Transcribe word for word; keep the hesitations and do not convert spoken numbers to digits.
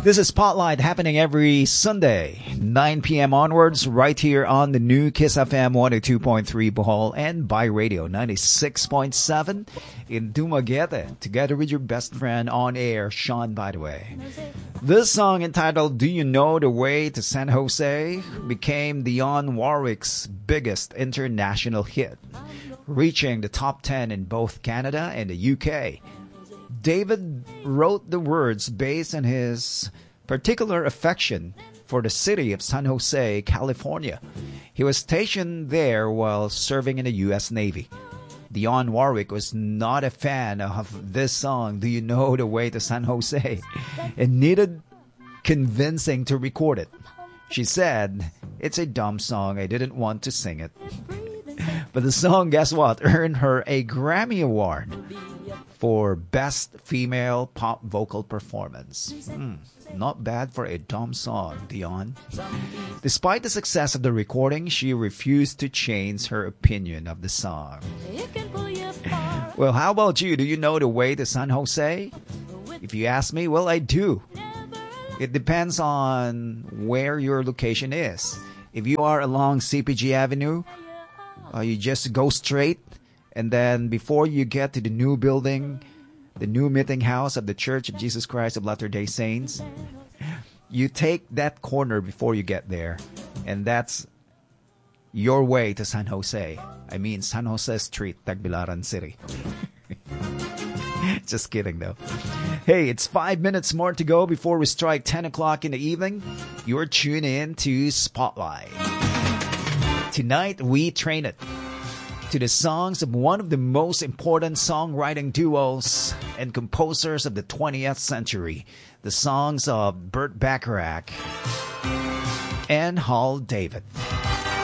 This is Spotlight, happening every Sunday, nine p.m. onwards, right here on the new Kiss F M one oh two point three Bohol and by radio ninety-six point seven in Dumaguete, together with your best friend on air, Sean, by the way. This song, entitled Do You Know the Way to San Jose, became Dionne Warwick's biggest international hit, reaching the top ten in both Canada and the U K. David wrote the words based on his particular affection for the city of San Jose, California. He was stationed there while serving in the U S Navy. Dionne Warwick was not a fan of this song, Do You Know the Way to San Jose, and needed convincing to record it. She said, "It's a dumb song, I didn't want to sing it." But the song, guess what, earned her a Grammy Award for Best Female Pop Vocal Performance. Hmm, not bad for a dumb song, Dionne. Despite the success of the recording, she refused to change her opinion of the song. Well, how about you? Do you know the way to San Jose? If you ask me, well, I do. It depends on where your location is. If you are along C P G Avenue, uh, you just go straight. And then before you get to the new building, the new meeting house of the Church of Jesus Christ of Latter-day Saints, you take that corner before you get there. And that's your way to San Jose. I mean, San Jose Street, Tagbilaran City. Just kidding, though. Hey, it's five minutes more to go before we strike ten o'clock in the evening. You're tuned in to Spotlight. Tonight, we train it to the songs of one of the most important songwriting duos and composers of the twentieth century, the songs of Burt Bacharach and Hal David.